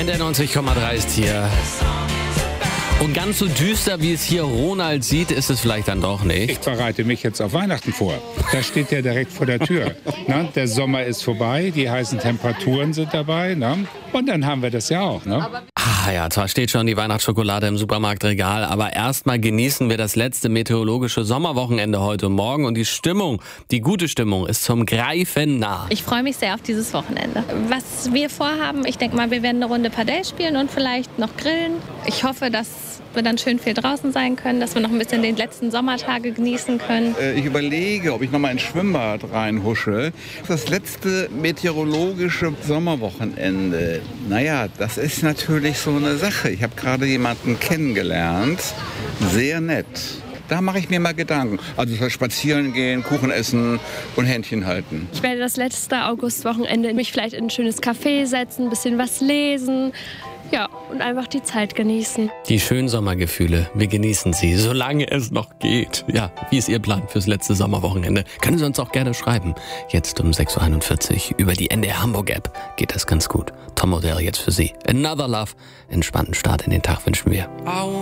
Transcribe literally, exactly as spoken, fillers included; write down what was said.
N D R neunzig Komma drei ist hier. Und ganz so düster, wie es hier Ronald sieht, ist es vielleicht dann doch nicht. Ich bereite mich jetzt auf Weihnachten vor. Da steht ja direkt vor der Tür. Na, der Sommer ist vorbei, die heißen Temperaturen sind dabei. Na? Und dann haben wir das ja auch. Ne? Ah ja, zwar steht schon die Weihnachtsschokolade im Supermarktregal, aber erstmal genießen wir das letzte meteorologische Sommerwochenende heute und morgen. Und die Stimmung, die gute Stimmung, ist zum Greifen nah. Ich freue mich sehr auf dieses Wochenende. Was wir vorhaben, ich denke mal, wir werden eine Runde Padel spielen und vielleicht noch grillen. Ich hoffe, dass wir dann schön viel draußen sein können, dass wir noch ein bisschen den letzten Sommertage genießen können. Ich überlege, ob ich noch mal ins Schwimmbad reinhusche. Das letzte meteorologische Sommerwochenende, naja, das ist natürlich so eine Sache. Ich habe gerade jemanden kennengelernt, sehr nett. Da mache ich mir mal Gedanken. Also spazieren gehen, Kuchen essen und Händchen halten. Ich werde das letzte Augustwochenende mich vielleicht in ein schönes Café setzen, ein bisschen was lesen. Ja, und einfach die Zeit genießen. Die schönen Sommergefühle, wir genießen sie, solange es noch geht. Ja, wie ist Ihr Plan fürs letzte Sommerwochenende? Können Sie uns auch gerne schreiben. Jetzt um sechs Uhr einundvierzig über die N D R Hamburg App geht das ganz gut. Tom Modell jetzt für Sie. Another Love. Entspannten Start in den Tag wünschen wir.